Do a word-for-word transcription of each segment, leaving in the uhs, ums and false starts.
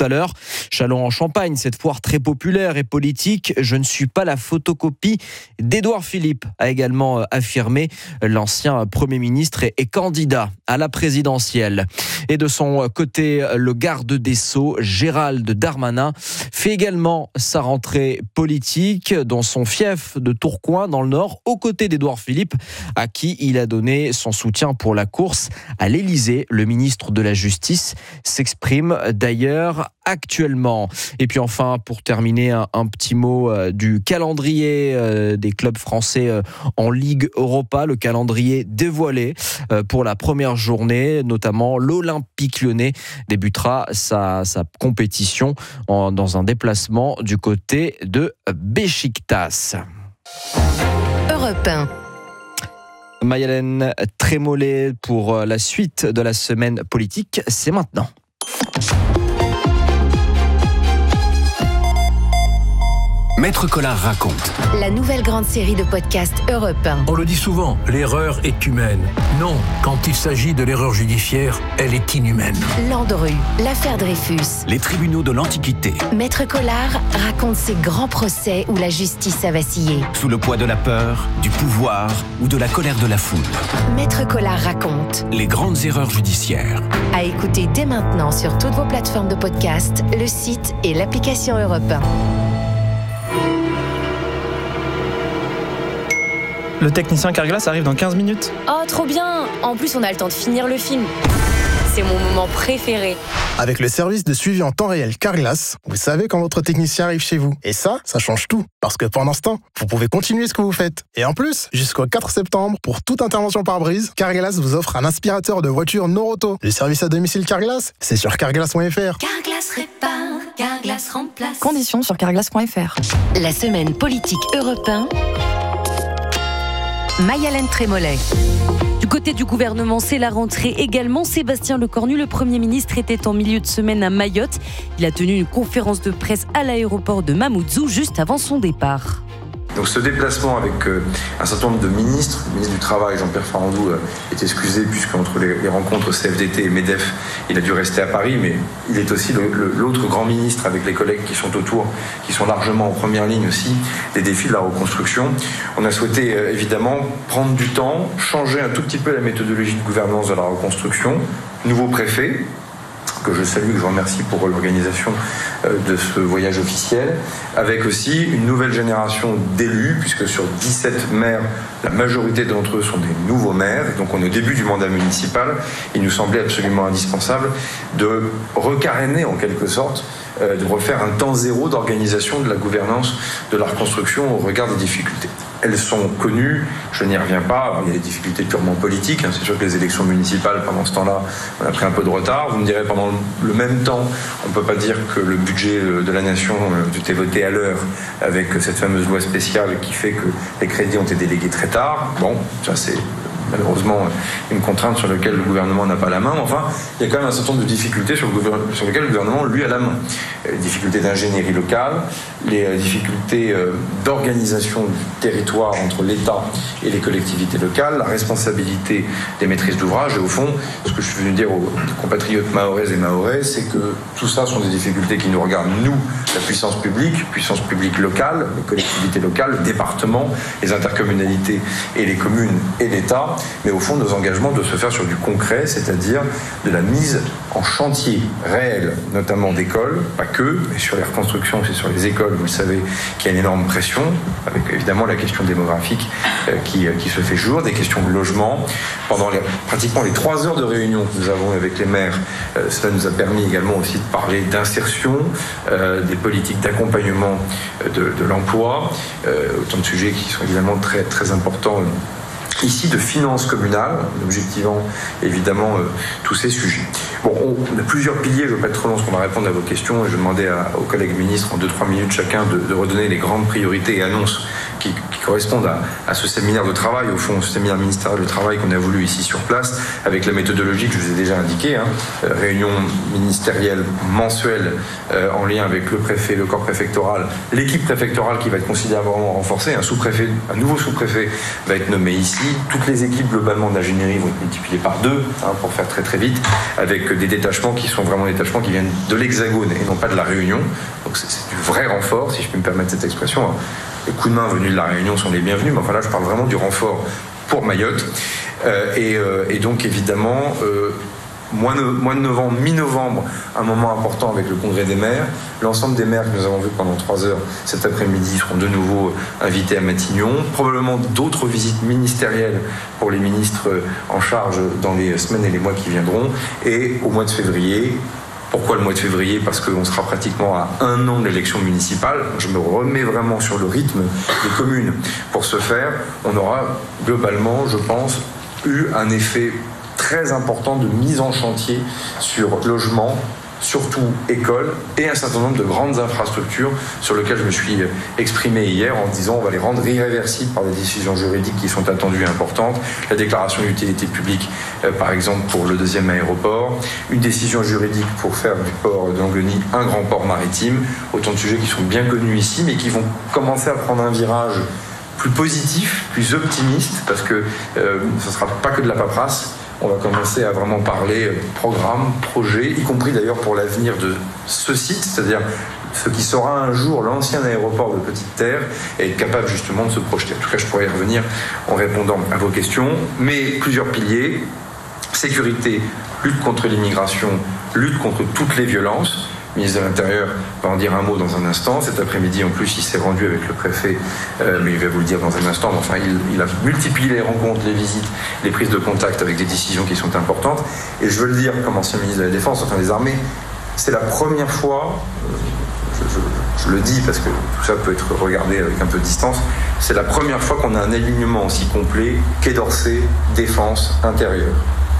à l'heure. Châlons-en-Champagne, cette foire très populaire et politique. Je ne suis pas la photocopie d'Édouard Philippe, a également affirmé l'ancien Premier ministre et candidat à la présidentielle. Et de son côté, le garde des Sceaux, Gérald Darmanin, fait également sa rentrée politique dans son fief de Tourcoing, dans le Nord, aux côtés d'Édouard Philippe, à qui il a donné son soutien pour la course à l'Élysée. Le ministre de la Justice s'exprime d'ailleurs actuellement. Et puis enfin, pour terminer, un, un petit mot euh, du calendrier euh, des clubs français euh, en Ligue Europa, le calendrier dévoilé euh, pour la première journée, notamment l'Olympique Lyonnais débutera sa, sa compétition en, dans un déplacement du côté de Beşiktaş. Europe un. Mayalène Trémollet pour la suite de la semaine politique, c'est maintenant. Maître Collard raconte. La nouvelle grande série de podcasts Europe un. On le dit souvent, l'erreur est humaine. Non, quand il s'agit de l'erreur judiciaire, elle est inhumaine. Landru, l'affaire Dreyfus. Les tribunaux de l'Antiquité. Maître Collard raconte ces grands procès où la justice a vacillé. Sous le poids de la peur, du pouvoir ou de la colère de la foule. Maître Collard raconte. Les grandes erreurs judiciaires. À écouter dès maintenant sur toutes vos plateformes de podcast, le site et l'application Europe un. Le technicien Carglass arrive dans quinze minutes. Oh, trop bien! En plus, on a le temps de finir le film. C'est mon moment préféré. Avec le service de suivi en temps réel Carglass, vous savez quand votre technicien arrive chez vous. Et ça, ça change tout. Parce que pendant ce temps, vous pouvez continuer ce que vous faites. Et en plus, jusqu'au quatre septembre, pour toute intervention par brise, Carglass vous offre un aspirateur de voiture Noroto. Le service à domicile Carglass, c'est sur carglass point f r. Carglass répare, Carglass remplace. Conditions sur carglass point f r. La semaine politique Europe un. Mayalène Trémollet. Du côté du gouvernement, c'est la rentrée également. Sébastien Lecornu, le Premier ministre, était en milieu de semaine à Mayotte. Il a tenu une conférence de presse à l'aéroport de Mamoudzou juste avant son départ. Donc ce déplacement avec euh, un certain nombre de ministres, le ministre du Travail, Jean-Pierre Farandou, euh, est excusé puisqu'entre les, les rencontres au C F D T et MEDEF, il a dû rester à Paris, mais il est aussi le, le, l'autre grand ministre avec les collègues qui sont autour, qui sont largement en première ligne aussi des défis de la reconstruction. On a souhaité euh, évidemment prendre du temps, changer un tout petit peu la méthodologie de gouvernance de la reconstruction. Nouveau préfet, que je salue, que je remercie pour l'organisation de ce voyage officiel, avec aussi une nouvelle génération d'élus, puisque sur dix-sept maires, la majorité d'entre eux sont des nouveaux maires, et donc on est au début du mandat municipal. Il nous semblait absolument indispensable de recaréner en quelque sorte, de refaire un temps zéro d'organisation de la gouvernance de la reconstruction au regard des difficultés. Elles sont connues, je n'y reviens pas, il y a des difficultés purement politiques, hein. C'est sûr que les élections municipales, pendant ce temps-là, on a pris un peu de retard. Vous me direz, pendant le même temps, on ne peut pas dire que le budget de la nation a été voté à l'heure avec cette fameuse loi spéciale qui fait que les crédits ont été délégués très tard. Bon, ça c'est malheureusement une contrainte sur laquelle le gouvernement n'a pas la main. Enfin, il y a quand même un certain nombre de difficultés sur, le gouvernement, sur lesquelles le gouvernement, lui, a la main. Les difficultés d'ingénierie locale, les difficultés d'organisation du territoire entre l'État et les collectivités locales, la responsabilité des maîtrises d'ouvrage. Et au fond, ce que je suis venu dire aux compatriotes mahoraises et mahorais, c'est que tout ça sont des difficultés qui nous regardent, nous, la puissance publique, puissance publique locale, les collectivités locales, le département, les intercommunalités et les communes et l'État. Mais au fond, nos engagements doivent se faire sur du concret, c'est-à-dire de la mise en chantier réel, notamment d'écoles, pas que, mais sur les reconstructions, c'est sur les écoles, vous le savez, qu'il y a une énorme pression, avec évidemment la question démographique euh, qui, euh, qui se fait jour, des questions de logement. Pendant les, pratiquement les trois heures de réunion que nous avons avec les maires, euh, cela nous a permis également aussi de parler d'insertion, euh, des politiques d'accompagnement de, de l'emploi, euh, autant de sujets qui sont évidemment très, très importants euh, ici, de finances communales, en objectivant évidemment euh, tous ces sujets. Bon, on a plusieurs piliers, je ne veux pas être trop long parce qu'on va répondre à vos questions, et je demandais à, aux collègues ministres en deux trois minutes chacun de, de redonner les grandes priorités et annonces qui, qui correspondent à, à ce séminaire de travail, au fond, ce séminaire ministériel de travail qu'on a voulu ici sur place, avec la méthodologie que je vous ai déjà indiquée, hein, euh, réunion ministérielle mensuelle euh, en lien avec le préfet, le corps préfectoral, l'équipe préfectorale qui va être considérablement renforcée, un sous-préfet, un nouveau sous-préfet va être nommé ici, toutes les équipes globalement d'ingénierie vont être multipliées par deux, hein, pour faire très très vite, avec des détachements qui sont vraiment des détachements qui viennent de l'Hexagone et non pas de la Réunion. Donc c'est, c'est du vrai renfort, si je peux me permettre cette expression. Les coups de main venus de la Réunion sont les bienvenus, mais enfin là je parle vraiment du renfort pour Mayotte. Euh, et, euh, et donc évidemment, euh, mois, de, mois de novembre, mi-novembre, un moment important avec le congrès des maires. L'ensemble des maires que nous avons vus pendant trois heures cet après-midi seront de nouveau invités à Matignon. Probablement d'autres visites ministérielles pour les ministres en charge dans les semaines et les mois qui viendront. Et au mois de février, pourquoi le mois de février ? Parce qu'on sera pratiquement à un an de l'élection municipale. Je me remets vraiment sur le rythme des communes. Pour ce faire, on aura globalement, je pense, eu un effet très important de mise en chantier sur logement, surtout école, et un certain nombre de grandes infrastructures sur lesquelles je me suis exprimé hier en disant on va les rendre irréversibles par des décisions juridiques qui sont attendues et importantes. La déclaration d'utilité publique, euh, par exemple, pour le deuxième aéroport, une décision juridique pour faire du port d'Angony un grand port maritime, autant de sujets qui sont bien connus ici, mais qui vont commencer à prendre un virage plus positif, plus optimiste, parce que euh, ce ne sera pas que de la paperasse. On va commencer à vraiment parler programme, projet, y compris d'ailleurs pour l'avenir de ce site, c'est-à-dire ce qui sera un jour l'ancien aéroport de Petite-Terre, et être capable justement de se projeter. En tout cas, je pourrais y revenir en répondant à vos questions. Mais plusieurs piliers, sécurité, lutte contre l'immigration, lutte contre toutes les violences. Le ministre de l'Intérieur va en dire un mot dans un instant. Cet après-midi, en plus, il s'est rendu avec le préfet, euh, mais il va vous le dire dans un instant. Mais enfin, il, il a multiplié les rencontres, les visites, les prises de contact avec des décisions qui sont importantes. Et je veux le dire, comme ancien ministre de la Défense, enfin des Armées, c'est la première fois, euh, je, je, je le dis parce que tout ça peut être regardé avec un peu de distance, c'est la première fois qu'on a un alignement aussi complet Quai d'Orsay, Défense, Intérieur.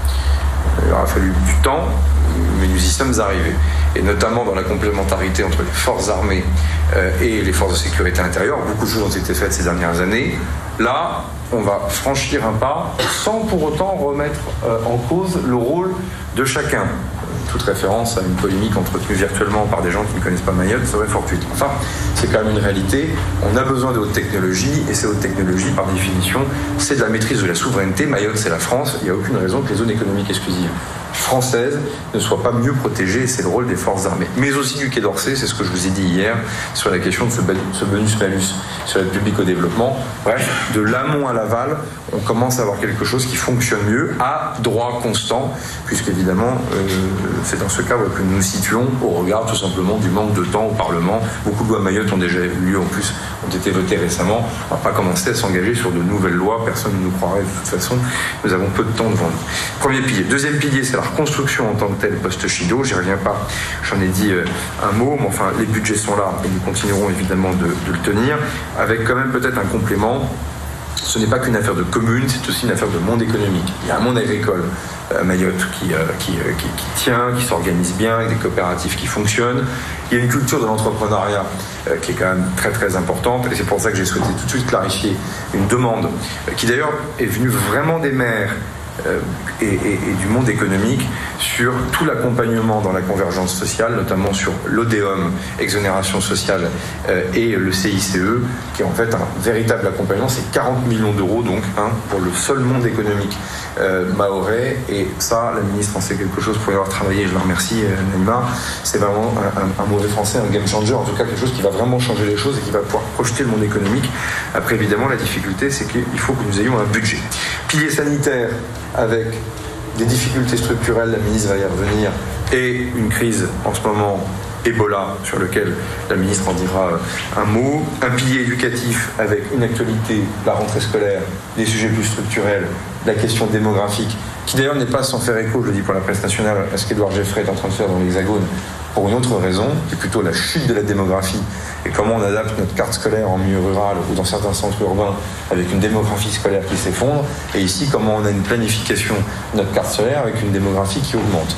Il aura fallu du temps, mais nous y sommes arrivés. Et notamment dans la complémentarité entre les forces armées euh, et les forces de sécurité intérieure. Beaucoup de choses ont été faites ces dernières années. Là, on va franchir un pas sans pour autant remettre euh, en cause le rôle de chacun. Toute référence à une polémique entretenue virtuellement par des gens qui ne connaissent pas Mayotte serait fortuite. Enfin, c'est quand même une réalité. On a besoin de haute technologie, et ces hautes technologies, par définition, c'est de la maîtrise de la souveraineté. Mayotte, c'est la France. Il n'y a aucune raison que les zones économiques exclusives françaises ne soient pas mieux protégées, et c'est le rôle des forces armées. Mais aussi du Quai d'Orsay, c'est ce que je vous ai dit hier, sur la question de ce bonus-malus sur l'aide publique au développement. Bref, de l'amont à l'aval, on commence à avoir quelque chose qui fonctionne mieux, à droit constant, puisqu'évidemment, euh, c'est dans ce cadre que nous nous situons, au regard tout simplement du manque de temps au Parlement. Beaucoup de lois Mayotte ont déjà eu lieu, en plus, ont été votées récemment. On ne va pas commencer à s'engager sur de nouvelles lois, personne ne nous croirait de toute façon, nous avons peu de temps devant nous. Premier pilier. Deuxième pilier, c'est la reconstruction en tant que telle post-Chido. J'y reviens pas, j'en ai dit euh, un mot, mais enfin, les budgets sont là et nous continuerons évidemment de, de le tenir, avec quand même peut-être un complément. Ce n'est pas qu'une affaire de commune, c'est aussi une affaire de monde économique. Il y a un monde agricole à Mayotte qui, euh, qui, euh, qui, qui tient, qui s'organise bien, avec des coopératives qui fonctionnent. Il y a une culture de l'entrepreneuriat euh, qui est quand même très très importante, et c'est pour ça que j'ai souhaité tout de suite clarifier une demande euh, qui d'ailleurs est venue vraiment des maires Euh, et, et, et du monde économique sur tout l'accompagnement dans la convergence sociale, notamment sur l'Odéum, exonération sociale, euh, et le C I C E, qui est en fait un véritable accompagnement. C'est quarante millions d'euros donc hein, pour le seul monde économique euh, mahorais, et ça, la ministre en sait quelque chose pour y avoir travaillé, je la remercie, euh, Naïma. C'est vraiment un, un, un mauvais français, un game changer, en tout cas quelque chose qui va vraiment changer les choses et qui va pouvoir projeter le monde économique. Après, évidemment, la difficulté, c'est qu'il faut que nous ayons un budget. Pilier sanitaire, avec des difficultés structurelles, la ministre va y revenir, et une crise en ce moment Ebola, sur lequel la ministre en dira un mot. Un pilier éducatif avec une actualité, la rentrée scolaire, des sujets plus structurels, la question démographique, qui d'ailleurs n'est pas sans faire écho, je le dis pour la presse nationale, à ce qu'Édouard Geffray est en train de faire dans l'Hexagone, pour une autre raison, qui est plutôt la chute de la démographie, et comment on adapte notre carte scolaire en milieu rural ou dans certains centres urbains avec une démographie scolaire qui s'effondre, et ici comment on a une planification de notre carte scolaire avec une démographie qui augmente.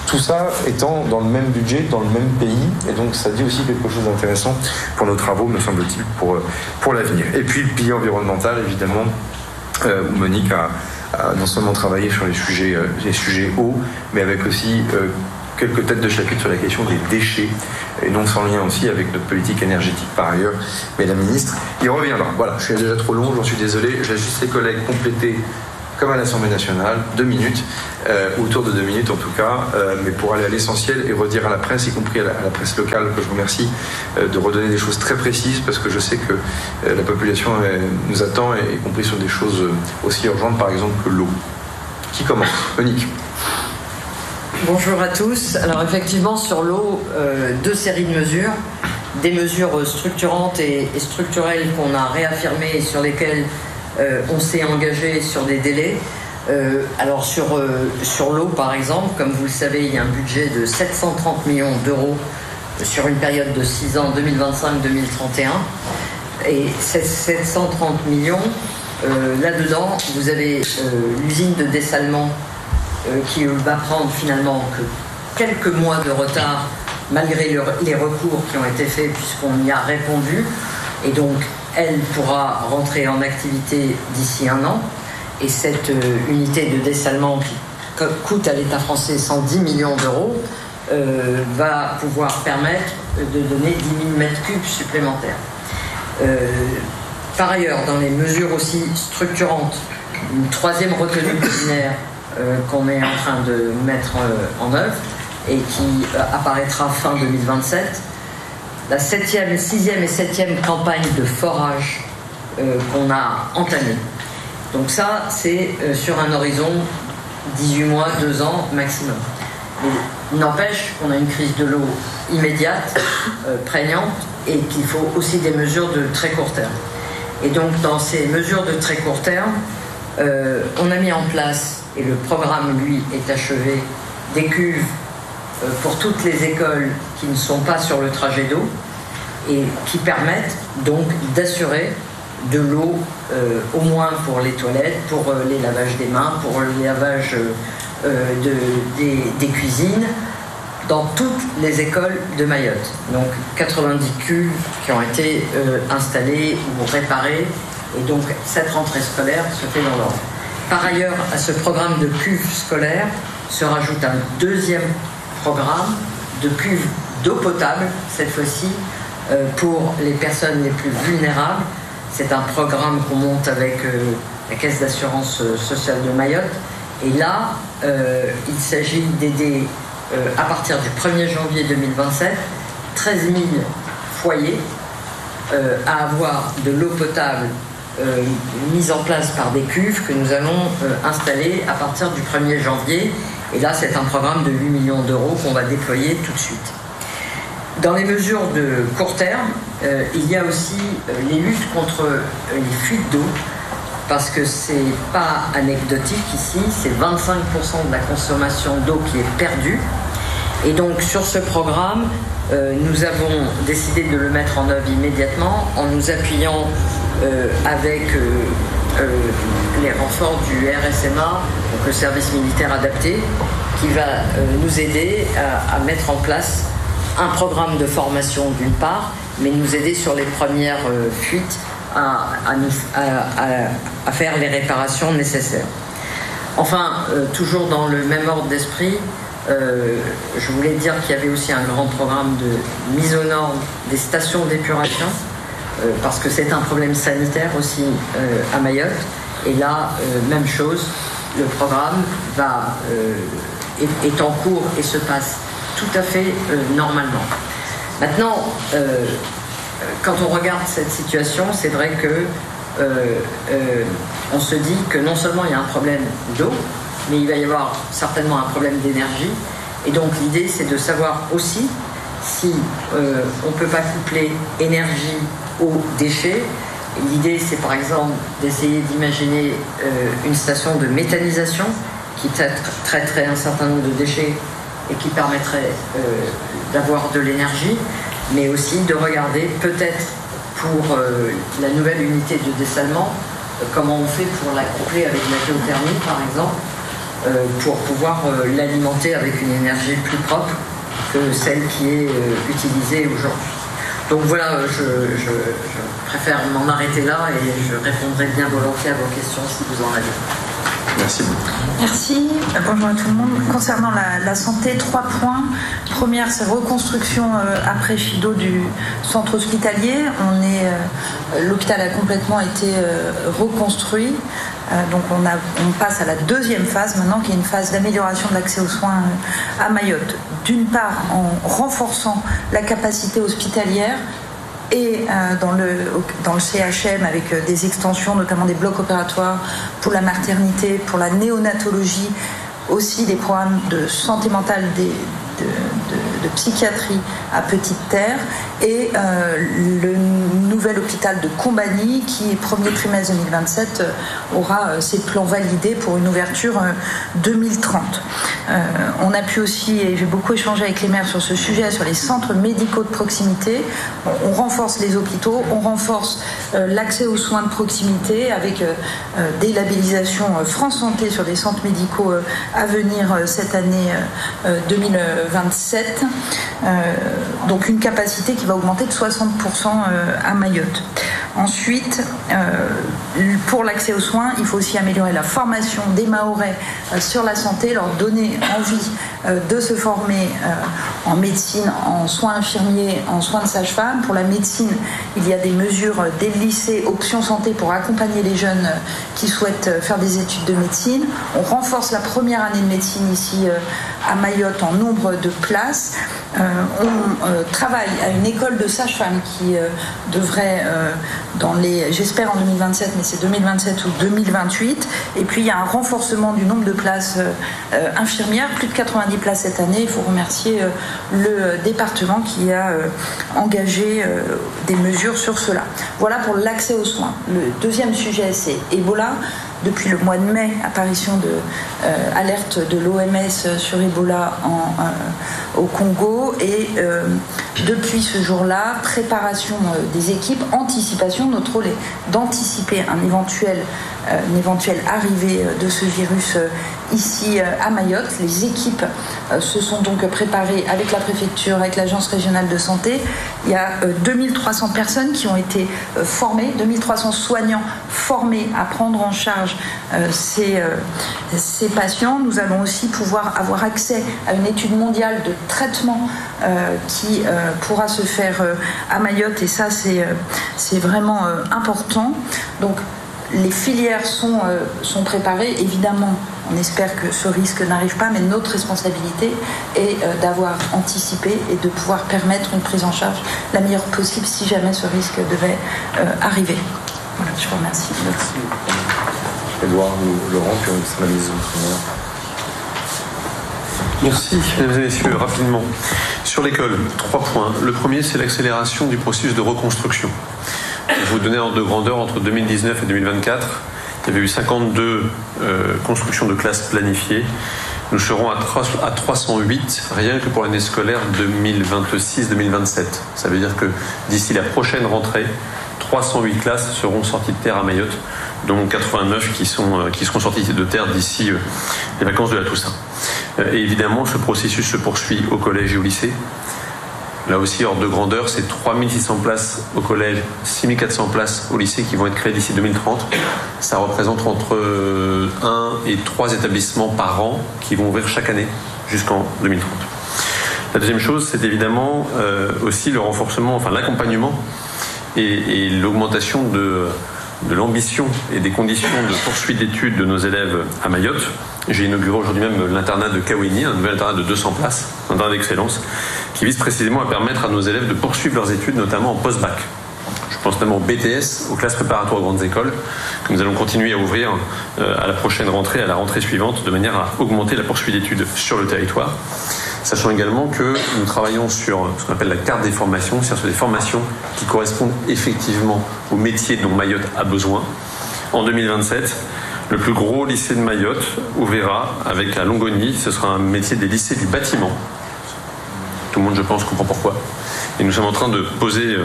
Tout ça étant dans le même budget, dans le même pays, et donc ça dit aussi quelque chose d'intéressant pour nos travaux, me semble-t-il, pour, pour l'avenir. Et puis le pilier environnemental, évidemment, euh, où Monique a, a non seulement travaillé sur les sujets, euh, les sujets eau, mais avec aussi euh, quelques têtes de chapitre sur la question des déchets, et non sans lien aussi avec notre politique énergétique par ailleurs. Mais la ministre y reviendra. Voilà, je suis déjà trop long, j'en suis désolé, je laisse juste les collègues compléter comme à l'Assemblée nationale, deux minutes, euh, autour de deux minutes en tout cas, euh, mais pour aller à l'essentiel et redire à la presse, y compris à la, à la presse locale, que je remercie, euh, de redonner des choses très précises, parce que je sais que euh, la population euh, nous attend, et y compris sur des choses aussi urgentes, par exemple que l'eau. Qui commence ? Monique. Bonjour à tous. Alors effectivement, sur l'eau, euh, deux séries de mesures, des mesures structurantes et, et structurelles qu'on a réaffirmées et sur lesquelles Euh, on s'est engagé sur des délais. Euh, alors sur, euh, sur l'eau, par exemple, comme vous le savez, il y a un budget de sept cent trente millions d'euros sur une période de six ans, deux mille vingt-cinq deux mille trente et un. Et ces sept cent trente millions, euh, là-dedans, vous avez euh, l'usine de dessalement euh, qui va prendre finalement que quelques mois de retard, malgré le, les recours qui ont été faits, puisqu'on y a répondu. Et donc, elle pourra rentrer en activité d'ici un an. Et cette euh, unité de dessalement qui co- coûte à l'État français cent dix millions d'euros euh, va pouvoir permettre de donner dix mille mètres cubes supplémentaires. Euh, par ailleurs, dans les mesures aussi structurantes, une troisième retenue collinaire euh, qu'on est en train de mettre euh, en œuvre et qui euh, apparaîtra fin deux mille vingt-sept. La septième, sixième et septième campagne de forage euh, qu'on a entamée. Donc ça, c'est euh, sur un horizon dix-huit mois, deux ans maximum. Mais il n'empêche qu'on a une crise de l'eau immédiate, euh, prégnante, et qu'il faut aussi des mesures de très court terme. Et donc dans ces mesures de très court terme, euh, on a mis en place, et le programme, lui, est achevé, des cuves pour toutes les écoles qui ne sont pas sur le trajet d'eau et qui permettent donc d'assurer de l'eau euh, au moins pour les toilettes, pour euh, les lavages des mains, pour les lavages euh, de, des, des cuisines dans toutes les écoles de Mayotte. Donc quatre-vingt-dix cuves qui ont été euh, installées ou réparées, et donc cette rentrée scolaire se fait dans l'ordre. Par ailleurs, à ce programme de cuves scolaires se rajoute un deuxième programme de cuves d'eau potable, cette fois-ci euh, pour les personnes les plus vulnérables. C'est un programme qu'on monte avec euh, la Caisse d'assurance sociale de Mayotte. Et là, euh, il s'agit d'aider euh, à partir du premier janvier deux mille vingt-sept, treize mille foyers euh, à avoir de l'eau potable euh, mise en place par des cuves que nous allons euh, installer à partir du premier janvier. Et là, c'est un programme de huit millions d'euros qu'on va déployer tout de suite. Dans les mesures de court terme, euh, il y a aussi euh, les luttes contre euh, les fuites d'eau, parce que c'est pas anecdotique ici, c'est vingt-cinq pour cent de la consommation d'eau qui est perdue. Et donc, sur ce programme, euh, nous avons décidé de le mettre en œuvre immédiatement en nous appuyant euh, avec euh, Euh, les renforts du R S M A, donc le service militaire adapté, qui va euh, nous aider à, à mettre en place un programme de formation d'une part, mais nous aider sur les premières euh, fuites à, à, nous, à, à, à faire les réparations nécessaires. Enfin, euh, toujours dans le même ordre d'esprit, euh, je voulais dire qu'il y avait aussi un grand programme de mise aux normes des stations d'épuration, Euh, parce que c'est un problème sanitaire aussi euh, à Mayotte. Et là, euh, même chose, le programme va, euh, est, est en cours et se passe tout à fait euh, normalement. Maintenant, euh, quand on regarde cette situation, c'est vrai que euh, euh, on se dit que non seulement il y a un problème d'eau, mais il va y avoir certainement un problème d'énergie. Et donc l'idée, c'est de savoir aussi si euh, on ne peut pas coupler énergie aux déchets. L'idée, c'est par exemple d'essayer d'imaginer euh, une station de méthanisation qui traiterait un certain nombre de déchets et qui permettrait euh, d'avoir de l'énergie, mais aussi de regarder peut-être pour euh, la nouvelle unité de dessalement euh, comment on fait pour la coupler avec la géothermie, par exemple, euh, pour pouvoir euh, l'alimenter avec une énergie plus propre que celle qui est euh, utilisée aujourd'hui. Donc voilà, je, je, je préfère m'en arrêter là et je répondrai bien volontiers à vos questions si vous en avez. Merci beaucoup. Merci. Bonjour à tout le monde. Concernant la, la santé, trois points. Première, c'est reconstruction euh, après Chido du centre hospitalier. On est, euh, l'hôpital a complètement été euh, reconstruit. Euh, donc on, a, on passe à la deuxième phase maintenant, qui est une phase d'amélioration de l'accès aux soins euh, à Mayotte. D'une part, en renforçant la capacité hospitalière, et euh, dans, le, dans le C H M avec euh, des extensions, notamment des blocs opératoires pour la maternité, pour la néonatologie, aussi des programmes de santé mentale, des, de, de, de psychiatrie à Petite Terre, et euh, le nouvel hôpital de Combagny qui, premier trimestre deux mille vingt-sept, euh, aura euh, ses plans validés pour une ouverture euh, deux mille trente. Euh, on a pu aussi, et j'ai beaucoup échangé avec les maires sur ce sujet, sur les centres médicaux de proximité. On, on renforce les hôpitaux, on renforce euh, l'accès aux soins de proximité avec euh, euh, des labellisations euh, France Santé sur des centres médicaux euh, à venir euh, cette année euh, deux mille vingt-sept. Euh, donc une capacité qui va augmenter de soixante pour cent euh, à Mayotte. Ensuite, euh, pour l'accès aux soins, il faut aussi améliorer la formation des Mahorais euh, sur la santé, leur donner envie euh, de se former euh, en médecine, en soins infirmiers, en soins de sage-femme. Pour la médecine, il y a des mesures euh, des lycées Option Santé pour accompagner les jeunes euh, qui souhaitent euh, faire des études de médecine. On renforce la première année de médecine ici euh, à Mayotte en nombre de places. Euh, on euh, travaille à une école de sage-femme qui euh, devrait, euh, dans les, j'espère en deux mille vingt-sept, mais c'est deux mille vingt-sept ou deux mille vingt-huit. Et puis il y a un renforcement du nombre de places euh, euh, infirmières, plus de quatre-vingt-dix places cette année. Il faut remercier euh, le département qui a euh, engagé euh, des mesures sur cela. Voilà pour l'accès aux soins. Le deuxième sujet, c'est Ebola. Depuis le mois de mai, apparition de euh, alerte de l'O M S sur Ebola en, euh, au Congo, et euh, depuis ce jour-là, préparation euh, des équipes, anticipation. Notre rôle est d'anticiper un éventuel, euh, une éventuelle arrivée de ce virus euh, ici euh, à Mayotte. Les équipes euh, se sont donc préparées avec la préfecture, avec l'agence régionale de santé. Il y a euh, deux mille trois cents personnes qui ont été euh, formées, deux mille trois cents soignants formés à prendre en charge Euh, ces, euh, ces patients. Nous allons aussi pouvoir avoir accès à une étude mondiale de traitement euh, qui euh, pourra se faire euh, à Mayotte, et ça c'est, euh, c'est vraiment euh, important. Donc les filières sont, euh, sont préparées. Évidemment, on espère que ce risque n'arrive pas, mais notre responsabilité est euh, d'avoir anticipé et de pouvoir permettre une prise en charge la meilleure possible si jamais ce risque devait euh, arriver. Voilà, je vous remercie. Merci. Edouard ou Laurent, puis on laisse la mise outre-mer. Merci, mesdames et messieurs. Rapidement, sur l'école, trois points. Le premier, c'est l'accélération du processus de reconstruction. Je vais vous donner en de grandeur, entre deux mille dix-neuf et deux mille vingt-quatre, il y avait eu cinquante-deux euh, constructions de classes planifiées. Nous serons à trois cent huit rien que pour l'année scolaire deux mille vingt-six deux mille vingt-sept. Ça veut dire que d'ici la prochaine rentrée, trois cent huit classes seront sorties de terre à Mayotte, dont quatre-vingt-neuf qui, sont, qui seront sorties de terre d'ici euh, les vacances de la Toussaint. Et évidemment, ce processus se poursuit au collège et au lycée. Là aussi, hors de grandeur, c'est trois mille six cents places au collège, six mille quatre cents places au lycée qui vont être créées d'ici deux mille trente. Ça représente entre un et trois établissements par an qui vont ouvrir chaque année jusqu'en deux mille trente. La deuxième chose, c'est évidemment euh, aussi le renforcement, enfin l'accompagnement et, et l'augmentation de, de l'ambition et des conditions de poursuite d'études de nos élèves à Mayotte. J'ai inauguré aujourd'hui même l'internat de Kawini, un nouvel internat de deux cents places, un internat d'excellence, qui vise précisément à permettre à nos élèves de poursuivre leurs études, notamment en post-bac. Je pense notamment au B T S, aux classes préparatoires aux grandes écoles, que nous allons continuer à ouvrir euh, à la prochaine rentrée, à la rentrée suivante, de manière à augmenter la poursuite d'études sur le territoire. Sachant également que nous travaillons sur ce qu'on appelle la carte des formations, c'est-à-dire sur des formations qui correspondent effectivement aux métiers dont Mayotte a besoin. En deux mille vingt-sept, le plus gros lycée de Mayotte ouvrira avec à Longoni, ce sera un métier des lycées du bâtiment. Tout le monde, je pense, comprend pourquoi. Et nous sommes en train de poser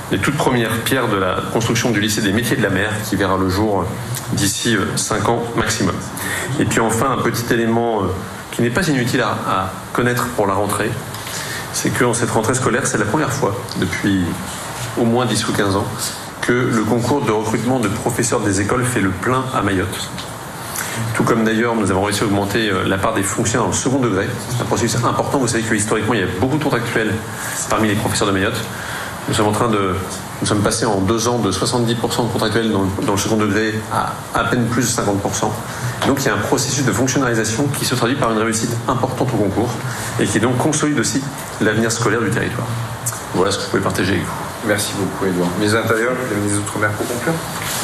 les toutes premières pierres de la construction du lycée des métiers de la mer qui verra le jour d'ici cinq ans maximum. Et puis enfin, un petit élément qui n'est pas inutile à, à connaître pour la rentrée, c'est qu'en cette rentrée scolaire, c'est la première fois depuis au moins dix ou quinze ans que le concours de recrutement de professeurs des écoles fait le plein à Mayotte. Tout comme d'ailleurs, nous avons réussi à augmenter la part des fonctionnaires dans le second degré. C'est un processus important. Vous savez que historiquement, il y a beaucoup de contractuels parmi les professeurs de Mayotte. Nous sommes en train de, nous sommes passés en deux ans de soixante-dix pour cent de contractuels dans, dans le second degré à à peine plus de cinquante pour cent. Donc il y a un processus de fonctionnalisation qui se traduit par une réussite importante au concours et qui donc consolide aussi l'avenir scolaire du territoire. Voilà ce que je pouvais partager avec vous. Merci beaucoup, Edouard. Ministre de l'Intérieur, le ministre des Outre-mer pour conclure.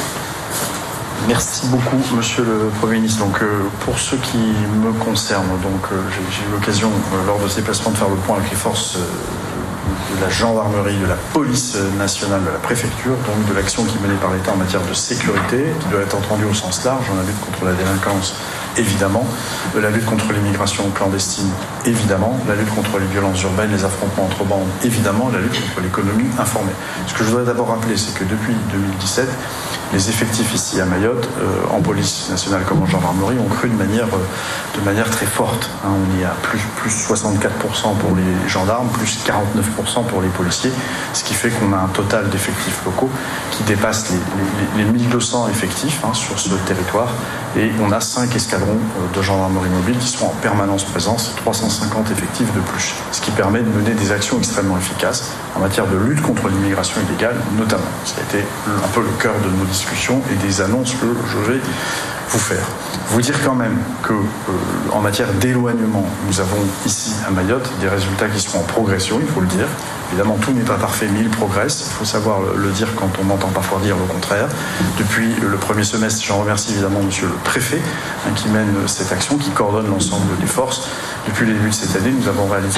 Merci beaucoup, Monsieur le Premier ministre. Donc, euh, pour ce qui me concerne, donc euh, j'ai, j'ai eu l'occasion euh, lors de ces déplacements de faire le point avec les forces euh, de la gendarmerie, de la police nationale, de la préfecture, donc de l'action qui est menée par l'État en matière de sécurité, qui doit être entendue au sens large, dans la lutte contre la délinquance, évidemment, de la lutte contre l'immigration clandestine, évidemment, la lutte contre les violences urbaines, les affrontements entre bandes, évidemment, la lutte contre l'économie informelle. Ce que je voudrais d'abord rappeler, c'est que depuis deux mille dix-sept, les effectifs ici à Mayotte, euh, en police nationale comme en gendarmerie, ont cru de manière, euh, de manière très forte. Hein, on y a plus, plus soixante-quatre pour cent pour les gendarmes, plus quarante-neuf pour cent pour les policiers, ce qui fait qu'on a un total d'effectifs locaux qui dépasse les, les, les mille deux cents effectifs hein, sur ce territoire. Et on a cinq escadrons de gendarmerie mobile qui sont en permanence présents, c'est trois cent cinquante effectifs de plus, ce qui permet de mener des actions extrêmement efficaces en matière de lutte contre l'immigration illégale, notamment. Ça a été un peu le cœur de nos discussions et des annonces que je vais vous faire. Vous dire quand même que, euh, en matière d'éloignement, nous avons ici à Mayotte des résultats qui sont en progression, il faut le dire. Évidemment, tout n'est pas parfait, mais il progresse. Il faut savoir le, le dire quand on entend parfois dire le contraire. Depuis le premier semestre, j'en remercie évidemment Monsieur le Préfet hein, qui mène cette action, qui coordonne l'ensemble des forces. Depuis le début de cette année, nous avons réalisé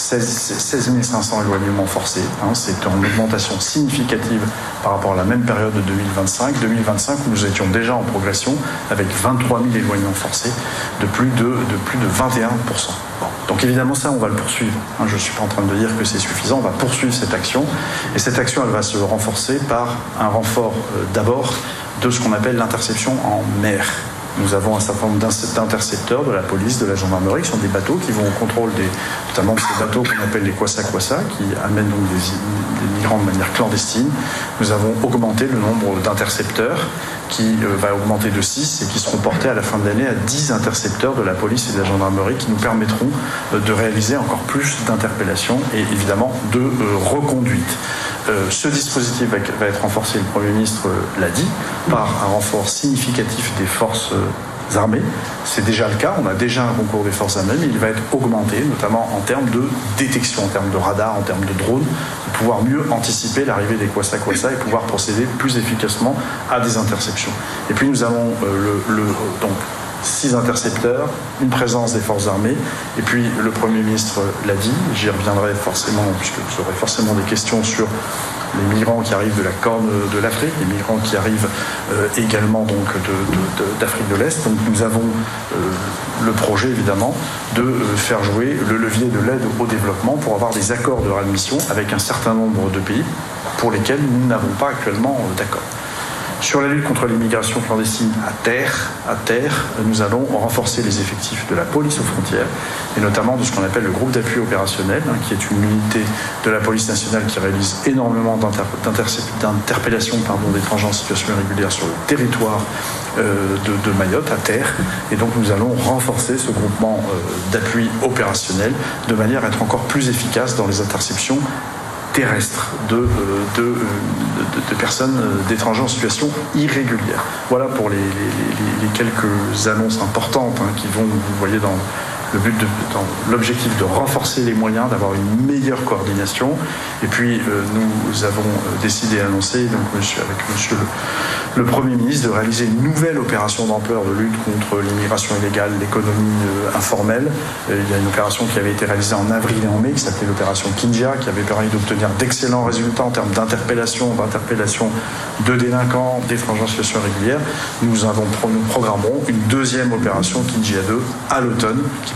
seize mille cinq cents éloignements forcés. Hein, c'est une augmentation significative par rapport à la même période de deux mille vingt-cinq. deux mille vingt-cinq, où nous étions déjà en progression avec vingt-trois mille éloignements forcés de plus de, de, plus de vingt et un pour cent. Bon. Donc évidemment, ça, on va le poursuivre. Hein, je ne suis pas en train de dire que c'est suffisant. On va poursuivre cette action. Et cette action, elle va se renforcer par un renfort euh, d'abord de ce qu'on appelle l'interception en mer. Nous avons un certain nombre d'intercepteurs de la police, de la gendarmerie, qui sont des bateaux qui vont au contrôle des, notamment de ces bateaux qu'on appelle les kwassa-kwassa, qui amènent donc des, des migrants de manière clandestine. Nous avons augmenté le nombre d'intercepteurs qui euh, va augmenter de six et qui seront portés à la fin de l'année à dix intercepteurs de la police et de la gendarmerie qui nous permettront euh, de réaliser encore plus d'interpellations et évidemment de euh, reconduites. Euh, ce dispositif va, va être renforcé, le Premier ministre euh, l'a dit, par un renfort significatif des forces euh, armées. C'est déjà le cas, on a déjà un concours des forces armées, mais il va être augmenté, notamment en termes de détection, en termes de radar, en termes de drones, pour pouvoir mieux anticiper l'arrivée des kwassa-kwassa et pouvoir procéder plus efficacement à des interceptions. Et puis nous avons euh, le, le, donc, six intercepteurs, une présence des forces armées, et puis le Premier ministre l'a dit, j'y reviendrai forcément, puisque vous aurez forcément des questions sur les migrants qui arrivent de la Corne de l'Afrique, les migrants qui arrivent euh, également donc de, de, de, d'Afrique de l'Est. Donc nous avons euh, le projet évidemment de euh, faire jouer le levier de l'aide au développement pour avoir des accords de réadmission avec un certain nombre de pays pour lesquels nous n'avons pas actuellement euh, d'accord. Sur la lutte contre l'immigration clandestine à terre, à terre, nous allons renforcer les effectifs de la police aux frontières et notamment de ce qu'on appelle le groupe d'appui opérationnel, hein, qui est une unité de la police nationale qui réalise énormément d'inter- d'interpellations pardon, d'étrangers en situation irrégulière sur le territoire euh, de, de Mayotte, à terre. Et donc nous allons renforcer ce groupement euh, d'appui opérationnel de manière à être encore plus efficace dans les interceptions terrestres de, euh, de, euh, de, de personnes, euh, d'étrangers en situation irrégulière. Voilà pour les, les, les, les quelques annonces importantes hein, qui vont, vous voyez, dans le but de, dans l'objectif de renforcer les moyens, d'avoir une meilleure coordination. Et puis euh, nous avons décidé et annoncé, donc monsieur, avec monsieur le, le Premier ministre, de réaliser une nouvelle opération d'ampleur de lutte contre l'immigration illégale, l'économie euh, informelle. Euh, il y a une opération qui avait été réalisée en avril et en mai, qui s'appelait l'opération Kindia, qui avait permis d'obtenir d'excellents résultats en termes d'interpellation, d'interpellation de délinquants, d'étrangers en situation irrégulière. Nous avons, nous programmerons une deuxième opération Kindia deux à l'automne, qui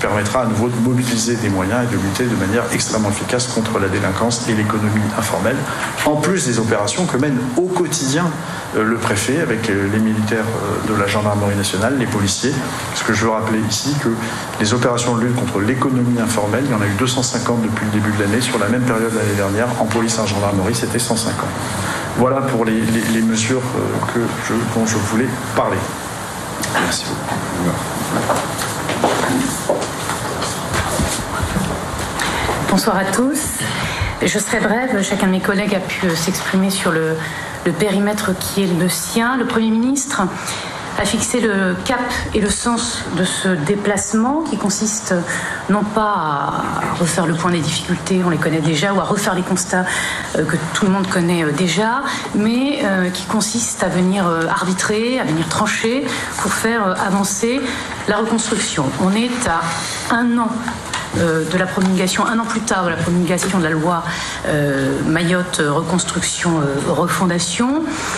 permettra à nouveau de mobiliser des moyens et de lutter de manière extrêmement efficace contre la délinquance et l'économie informelle, en plus des opérations que mène au quotidien le préfet avec les militaires de la gendarmerie nationale, les policiers. Parce que je veux rappeler ici que les opérations de lutte contre l'économie informelle, il y en a eu deux cent cinquante depuis le début de l'année. Sur la même période l'année dernière, en police et en gendarmerie, c'était cent cinquante. Voilà pour les, les, les mesures que je, dont je voulais parler. Merci beaucoup. Bonsoir à tous. Je serai brève. Chacun de mes collègues a pu s'exprimer sur le, le périmètre qui est le sien. Le Premier ministre a fixé le cap et le sens de ce déplacement qui consiste non pas à refaire le point des difficultés, on les connaît déjà, ou à refaire les constats que tout le monde connaît déjà, mais qui consiste à venir arbitrer, à venir trancher pour faire avancer la reconstruction. On est à un an de la promulgation, un an plus tard de la promulgation de la loi euh, Mayotte Reconstruction euh, Refondation.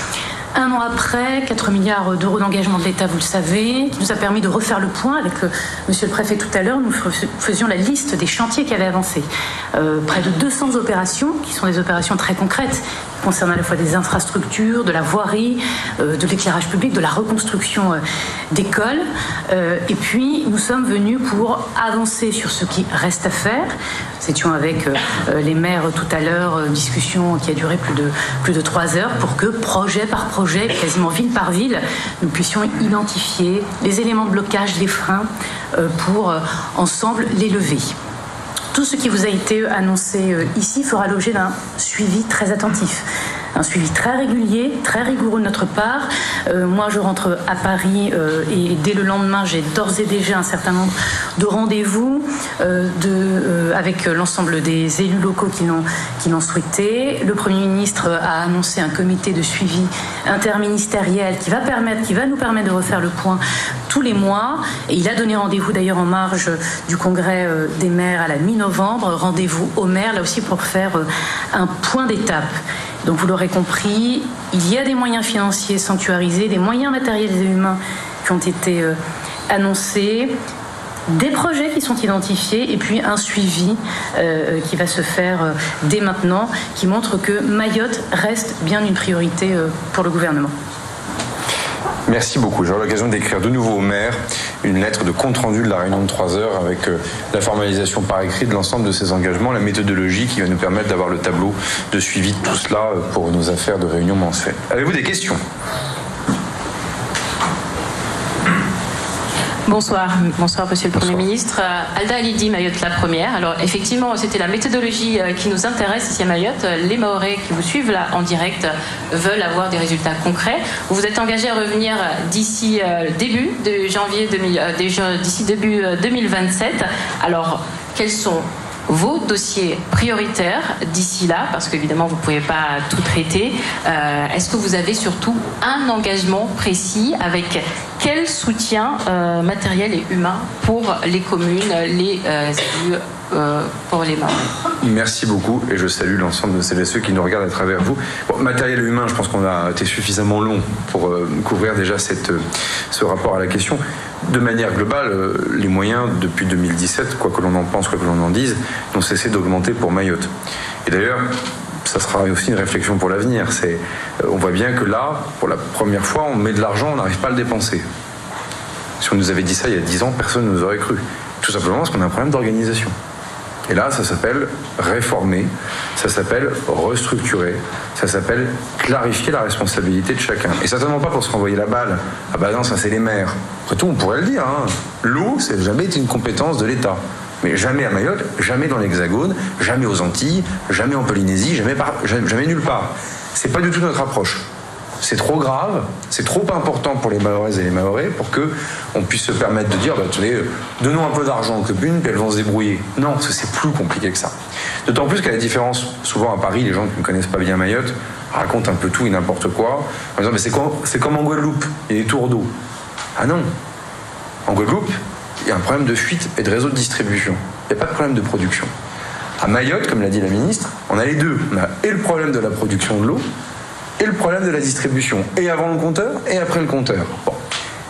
Un an après, quatre milliards d'euros d'engagement de l'État, vous le savez, qui nous a permis de refaire le point avec euh, Monsieur le Préfet tout à l'heure. Nous faisions la liste des chantiers qui avaient avancé. Euh, près de deux cents opérations, qui sont des opérations très concrètes, qui concernent à la fois des infrastructures, de la voirie, euh, de l'éclairage public, de la reconstruction euh, d'écoles. Euh, et puis, nous sommes venus pour avancer sur ce qui reste à faire. Nous étions avec euh, les maires tout à l'heure, euh, discussion qui a duré plus de, plus de trois heures, pour que projet par projet, quasiment ville par ville, nous puissions identifier les éléments de blocage, les freins, euh, pour euh, ensemble les lever. Tout ce qui vous a été annoncé euh, ici fera l'objet d'un suivi très attentif. Un suivi très régulier, très rigoureux de notre part. Euh, moi, je rentre à Paris euh, et dès le lendemain, j'ai d'ores et déjà un certain nombre de rendez-vous euh, de, euh, avec l'ensemble des élus locaux qui l'ont, qui l'ont souhaité. Le Premier ministre a annoncé un comité de suivi interministériel qui va, permettre, qui va nous permettre de refaire le point tous les mois. Et il a donné rendez-vous d'ailleurs en marge du congrès euh, des maires à la mi-novembre. Rendez-vous aux maires, là aussi pour faire euh, un point d'étape. Donc vous l'aurez compris, il y a des moyens financiers sanctuarisés, des moyens matériels et humains qui ont été euh, annoncés, des projets qui sont identifiés et puis un suivi euh, qui va se faire euh, dès maintenant, qui montre que Mayotte reste bien une priorité euh, pour le gouvernement. Merci beaucoup. J'aurai l'occasion d'écrire de nouveau au maire une lettre de compte-rendu de la réunion de trois heures avec euh, la formalisation par écrit de l'ensemble de ces engagements, la méthodologie qui va nous permettre d'avoir le tableau de suivi de tout cela pour nos affaires de réunion mensuelle. Avez-vous des questions ? Bonsoir, bonsoir Monsieur le Bonsoir. Premier ministre. Alda Alidi, Mayotte la première. Alors effectivement, c'était la méthodologie qui nous intéresse ici à Mayotte. Les Mahorais qui vous suivent là en direct veulent avoir des résultats concrets. Vous vous êtes engagé à revenir d'ici euh, début de janvier deux mille, euh, d'ici début deux mille vingt-sept. Alors quels sont vos dossiers prioritaires d'ici là, parce qu'évidemment vous ne pouvez pas tout traiter. Euh, est-ce que vous avez surtout un engagement précis avec quel soutien euh, matériel et humain pour les communes, les euh, élus, euh, pour les Mahorais? Merci beaucoup et je salue l'ensemble de celles et ceux qui nous regardent à travers vous. Bon, matériel et humain, je pense qu'on a été suffisamment long pour euh, couvrir déjà cette, euh, ce rapport à la question. De manière globale, euh, les moyens depuis deux mille dix-sept, quoi que l'on en pense, quoi que l'on en dise, n'ont cessé d'augmenter pour Mayotte. Et d'ailleurs, ça sera aussi une réflexion pour l'avenir. C'est, euh, on voit bien que là, pour la première fois, on met de l'argent, on n'arrive pas à le dépenser. Si on nous avait dit ça il y a dix ans, personne ne nous aurait cru. Tout simplement parce qu'on a un problème d'organisation. Et là, ça s'appelle réformer, ça s'appelle restructurer, ça s'appelle clarifier la responsabilité de chacun. Et certainement pas pour se renvoyer la balle. Ah bah non, ça c'est les maires. Après tout, on pourrait le dire. Hein. L'eau, ça n'a jamais été une compétence de l'État. Mais jamais à Mayotte, jamais dans l'Hexagone, jamais aux Antilles, jamais en Polynésie, jamais, par, jamais, jamais nulle part. C'est pas du tout notre approche. C'est trop grave, c'est trop important pour les Mahoraises et les Mahorais pour qu'on puisse se permettre de dire bah, tenez, donnons un peu d'argent aux communes, puis elles vont se débrouiller. Non, parce que c'est plus compliqué que ça. D'autant plus qu'à la différence, souvent à Paris, les gens qui ne connaissent pas bien Mayotte racontent un peu tout et n'importe quoi. En disant mais c'est comme, c'est comme en Guadeloupe, il y a des tours d'eau. Ah non, en Guadeloupe, il y a un problème de fuite et de réseau de distribution. Il n'y a pas de problème de production. À Mayotte, comme l'a dit la ministre, on a les deux. On a et le problème de la production de l'eau, et le problème de la distribution, et avant le compteur, et après le compteur. Bon.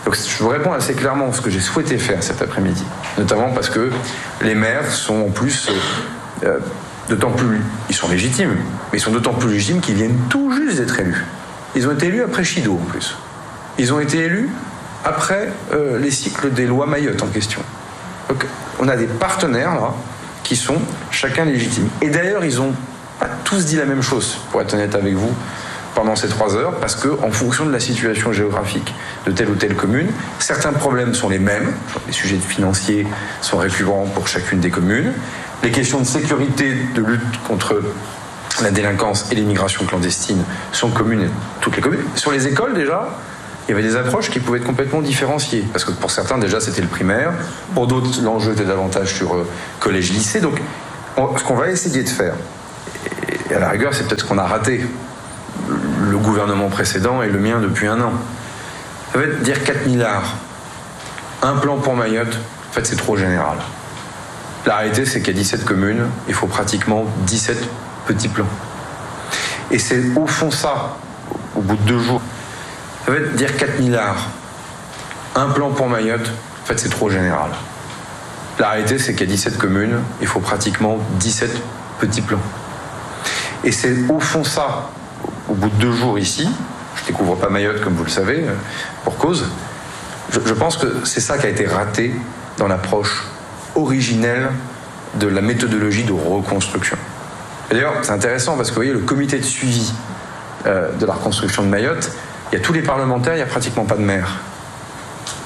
Donc je vous réponds assez clairement ce que j'ai souhaité faire cet après-midi, notamment parce que les maires sont en plus euh, d'autant plus, ils sont légitimes, mais ils sont d'autant plus légitimes qu'ils viennent tout juste d'être élus. Ils ont été élus après Chido en plus. Ils ont été élus après euh, les cycles des lois Mayotte en question. Donc on a des partenaires là qui sont chacun légitimes. Et d'ailleurs ils ont pas tous dit la même chose, pour être honnête avec vous, pendant ces trois heures, parce qu'en fonction de la situation géographique de telle ou telle commune, certains problèmes sont les mêmes. Les sujets financiers sont récurrents pour chacune des communes. Les questions de sécurité, de lutte contre la délinquance et l'immigration clandestine sont communes à toutes les communes. Sur les écoles, déjà, il y avait des approches qui pouvaient être complètement différenciées. Parce que pour certains, déjà, c'était le primaire. Pour d'autres, l'enjeu était davantage sur euh, collège-lycée. Donc, on, ce qu'on va essayer de faire, et à la rigueur, c'est peut-être ce qu'on a raté, le gouvernement précédent et le mien depuis un an. Ça veut dire quatre milliards. Un plan pour Mayotte, en fait, c'est trop général. La réalité, c'est qu'il y a dix-sept communes, il faut pratiquement dix-sept petits plans. Et c'est au fond ça, au bout de deux jours. Ça veut dire quatre milliards. Un plan pour Mayotte, en fait, c'est trop général. La réalité, c'est qu'il y a dix-sept communes, il faut pratiquement dix-sept petits plans. Et c'est au fond ça, au bout de deux jours ici, je ne découvre pas Mayotte comme vous le savez, pour cause, je, je pense que c'est ça qui a été raté dans l'approche originelle de la méthodologie de reconstruction. Et d'ailleurs, c'est intéressant parce que vous voyez, le comité de suivi euh, de la reconstruction de Mayotte, il y a tous les parlementaires, il n'y a pratiquement pas de maires. Pourquoi ?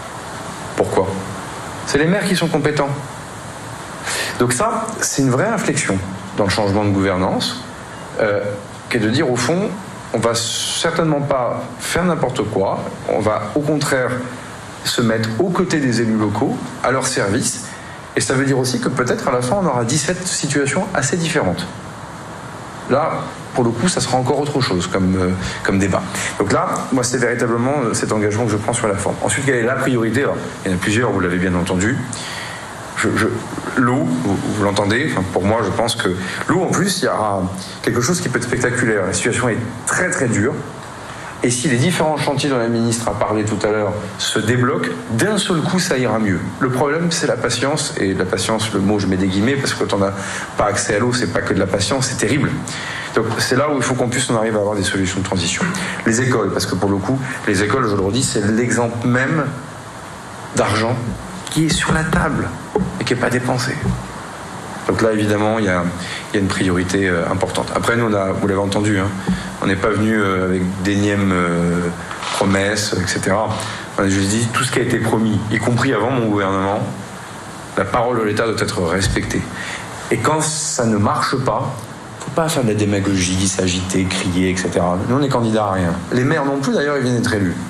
C'est les maires qui sont compétents. Donc ça, c'est une vraie inflexion dans le changement de gouvernance, euh, qui est de dire au fond, on va certainement pas faire n'importe quoi, on va au contraire se mettre aux côtés des élus locaux, à leur service, et ça veut dire aussi que peut-être à la fin on aura dix-sept situations assez différentes. Là, pour le coup, ça sera encore autre chose comme, euh, comme débat. Donc là, moi, c'est véritablement cet engagement que je prends sur la forme. Ensuite, quelle est la priorité ? Alors, il y en a plusieurs, vous l'avez bien entendu. Je, je, l'eau, vous, vous l'entendez, enfin, pour moi, je pense que l'eau, en plus, il y aura quelque chose qui peut être spectaculaire. La situation est très, très dure. Et si les différents chantiers dont la ministre a parlé tout à l'heure se débloquent, d'un seul coup, ça ira mieux. Le problème, c'est la patience. Et la patience, le mot, je mets des guillemets, parce que quand on n'a pas accès à l'eau, c'est pas que de la patience, c'est terrible. Donc c'est là où il faut qu'on puisse, on arrive à avoir des solutions de transition. Les écoles, parce que pour le coup, les écoles, je le redis, c'est l'exemple même d'argent qui est sur la table et qui n'est pas dépensé. Donc là, évidemment, il y a, il y a une priorité euh, importante. Après, nous, on a, vous l'avez entendu, hein, on n'est pas venu euh, avec d'énièmes euh, promesses, et cetera. On a juste dit tout ce qui a été promis, y compris avant mon gouvernement, la parole de l'État doit être respectée. Et quand ça ne marche pas, il ne faut pas faire de la démagogie, s'agiter, crier, et cetera. Nous, on est candidats à rien. Les maires non plus, d'ailleurs, ils viennent d'être élus.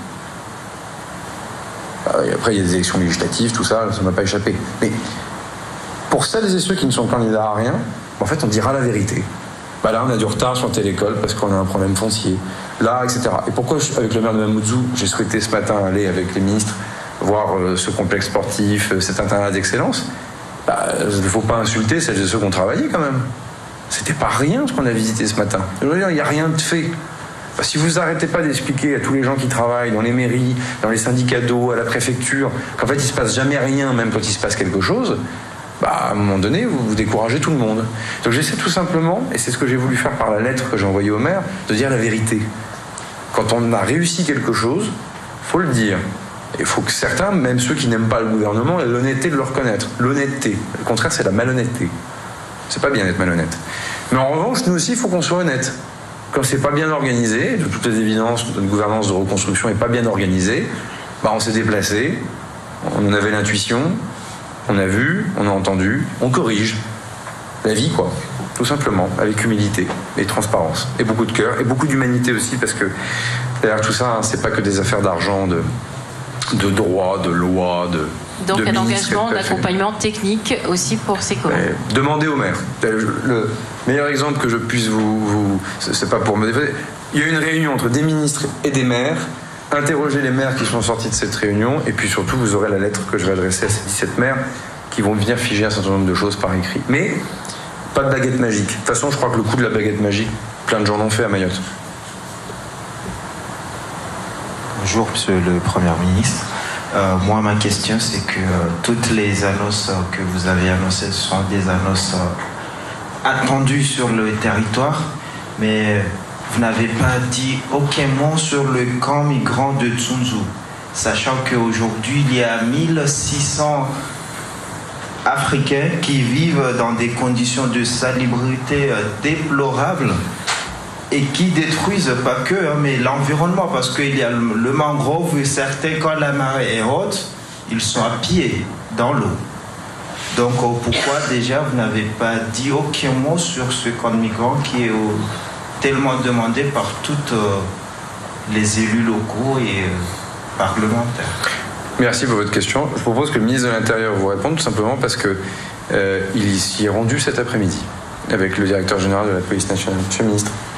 Et après, il y a des élections législatives, tout ça, ça ne m'a pas échappé. Mais pour celles et ceux qui ne sont candidats à rien, en fait, on dira la vérité. Bah là, on a du retard sur telle école parce qu'on a un problème foncier. Là, et cetera. Et pourquoi, avec le maire de Mamoudzou, j'ai souhaité ce matin aller avec les ministres voir euh, ce complexe sportif, euh, cet internat d'excellence. Bah, il ne faut pas insulter celles et ceux qui ont travaillé quand même. C'était pas rien ce qu'on a visité ce matin. Je veux dire, il n'y a rien de fait. Bah, si vous n'arrêtez pas d'expliquer à tous les gens qui travaillent dans les mairies, dans les syndicats d'eau, à la préfecture, qu'en fait il ne se passe jamais rien, même quand il se passe quelque chose, bah, à un moment donné, vous, vous découragez tout le monde. Donc j'essaie tout simplement, et c'est ce que j'ai voulu faire par la lettre que j'ai envoyée au maire, de dire la vérité. Quand on a réussi quelque chose, il faut le dire. Il faut que certains, même ceux qui n'aiment pas le gouvernement, aient l'honnêteté de le reconnaître. L'honnêteté. Le contraire, c'est la malhonnêteté. C'est pas bien d'être malhonnête. Mais en revanche, nous aussi, il faut qu'on soit honnête. Quand c'est pas bien organisé, de toutes les évidences, notre gouvernance de reconstruction est pas bien organisée, bah on s'est déplacé, on en avait l'intuition, on a vu, on a entendu, on corrige. La vie, quoi. Tout simplement, avec humilité et transparence. Et beaucoup de cœur, et beaucoup d'humanité aussi, parce que derrière tout ça, hein, c'est pas que des affaires d'argent, de, de droit, de loi, de... Donc de un ministre, engagement d'accompagnement technique aussi pour ces communes. Euh, demandez au maire. Le meilleur exemple que je puisse vous... vous c'est pas pour me défendre. Il y a eu une réunion entre des ministres et des maires. Interrogez les maires qui sont sortis de cette réunion, et puis surtout, vous aurez la lettre que je vais adresser à ces dix-sept maires qui vont venir figer un certain nombre de choses par écrit. Mais pas de baguette magique. De toute façon, je crois que le coup de la baguette magique, plein de gens l'ont fait à Mayotte. Bonjour, monsieur le Premier ministre. Euh, moi, ma question, c'est que euh, toutes les annonces euh, que vous avez annoncées sont des annonces euh, attendues sur le territoire, mais vous n'avez pas dit aucun mot sur le camp migrant de Tsunzu, sachant qu'aujourd'hui, il y a mille six cents Africains qui vivent dans des conditions de salubrité euh, déplorables et qui détruisent pas que, hein, mais l'environnement, parce qu'il y a le, le mangrove, et certains, quand la marée est haute, ils sont à pied dans l'eau. Donc euh, pourquoi déjà vous n'avez pas dit aucun mot sur ce camp de migrants qui est euh, tellement demandé par toutes euh, les élus locaux et euh, parlementaires? Merci pour votre question. Je propose que le ministre de l'Intérieur vous réponde, tout simplement parce qu'il euh, s'y est rendu cet après-midi avec le directeur général de la police nationale. Monsieur le ministre.